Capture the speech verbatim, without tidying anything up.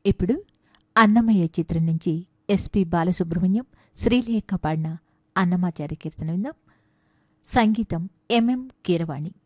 ఇప్పుడు అన్నమయ్య చిత్రం నుంచి ఎస్పి బాలసుబ్రహ్మణ్యం, శ్రీలేఖ పాడిన అన్నమాచార్య కీర్తన విందాం. సంగీతం ఎంఎం కీరవాణి.